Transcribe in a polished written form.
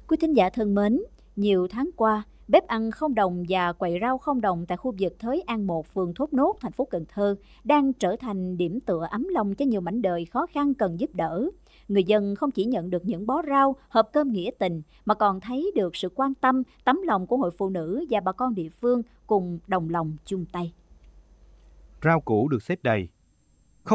Quý thính giả thân mến, nhiều tháng qua, bếp ăn không đồng và quầy rau không đồng tại khu vực Thới An 1, phường Thốt Nốt, thành phố Cần Thơ đang trở thành điểm tựa ấm lòng cho nhiều mảnh đời khó khăn cần giúp đỡ. Người dân không chỉ nhận được những bó rau, hộp cơm nghĩa tình mà còn thấy được sự quan tâm, tấm lòng của hội phụ nữ và bà con địa phương cùng đồng lòng chung tay. Rau củ được xếp đầy,